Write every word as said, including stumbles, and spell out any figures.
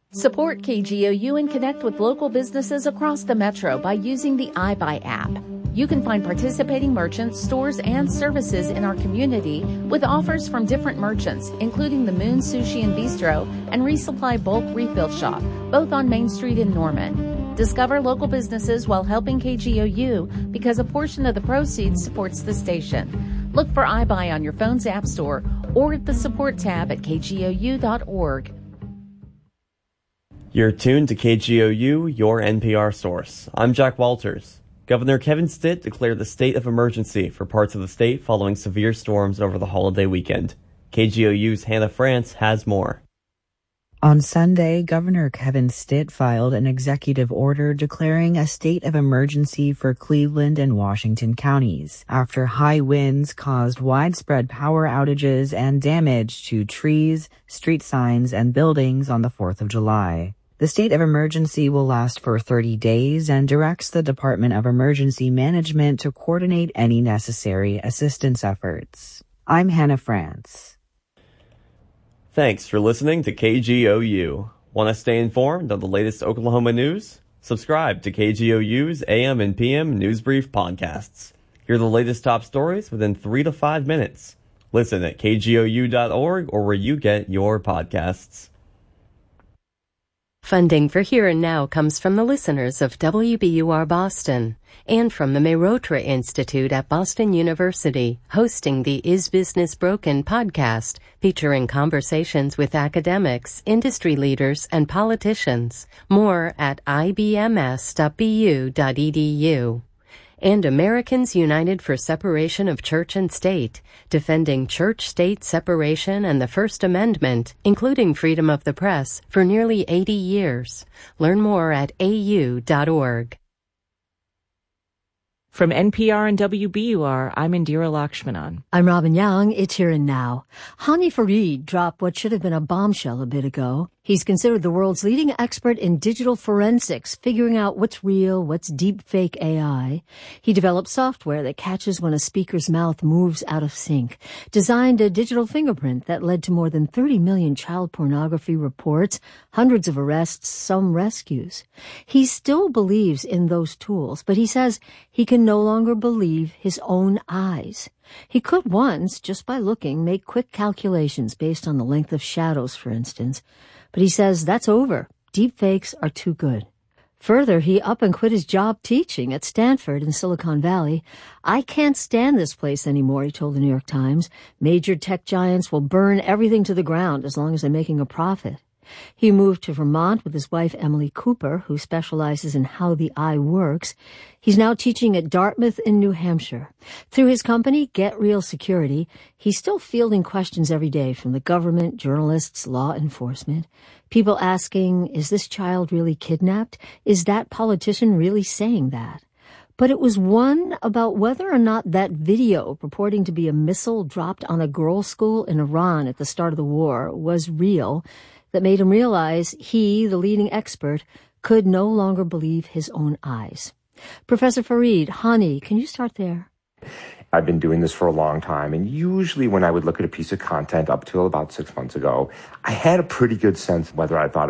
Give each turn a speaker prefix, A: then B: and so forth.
A: Support K G O U and connect with local businesses across the metro by using the iBuy app. You can find participating merchants, stores, and services in our community with offers from different merchants, including the Moon Sushi and Bistro and Resupply Bulk Refill Shop, both on Main Street in Norman. Discover local businesses while helping K G O U because a portion of the proceeds supports the station. Look for iBuy on your phone's app store or at the support tab at k g o u dot org.
B: You're tuned to K G O U, your N P R source. I'm Jack Walters. Governor Kevin Stitt declared the state of emergency for parts of the state following severe storms over the holiday weekend. K G O U's Hannah France has more.
C: On Sunday, Governor Kevin Stitt filed an executive order declaring a state of emergency for Cleveland and Washington counties after high winds caused widespread power outages and damage to trees, street signs, and buildings on the fourth of July. The state of emergency will last for thirty days and directs the Department of Emergency Management to coordinate any necessary assistance efforts. I'm Hannah France.
B: Thanks for listening to K G O U. Want to stay informed on the latest Oklahoma news? Subscribe to K G O U's A M and P M News Brief podcasts. Hear the latest top stories within three to five minutes. Listen at k g o u dot org or where you get your podcasts.
D: Funding for Here and Now comes from the listeners of W B U R Boston and from the Mehrotra Institute at Boston University, hosting the Is Business Broken podcast, featuring conversations with academics, industry leaders, and politicians. More at i b m s dot b u dot e d u. And Americans United for Separation of Church and State, defending church-state separation and the First Amendment, including freedom of the press, for nearly eighty years. Learn more at a u dot org.
E: From N P R and W B U R, I'm Indira Lakshmanan.
F: I'm Robin Young. It's Here and Now. Hani Farid dropped what should have been a bombshell a bit ago. He's considered the world's leading expert in digital forensics, figuring out what's real, what's deep fake A I. He developed software that catches when a speaker's mouth moves out of sync, designed a digital fingerprint that led to more than thirty million child pornography reports, hundreds of arrests, some rescues. He still believes in those tools, but he says he can no longer believe his own eyes. He could once, just by looking, make quick calculations based on the length of shadows, for instance. But he says that's over. Deepfakes are too good. Further, he up and quit his job teaching at Stanford in Silicon Valley. I can't stand this place anymore, he told the New York Times. Major tech giants will burn everything to the ground as long as they're making a profit. He moved to Vermont with his wife, Emily Cooper, who specializes in how the eye works. He's now teaching at Dartmouth in New Hampshire. Through his company, Get Real Security, he's still fielding questions every day from the government, journalists, law enforcement. People asking, is this child really kidnapped? Is that politician really saying that? But it was one about whether or not that video purporting to be a missile dropped on a girls' school in Iran at the start of the war was real that made him realize he, the leading expert, could no longer believe his own eyes. Professor Farid, Hani, can you start there?
G: I've been doing this for a long time, and usually when I would look at a piece of content up till about six months ago, I had a pretty good sense whether I thought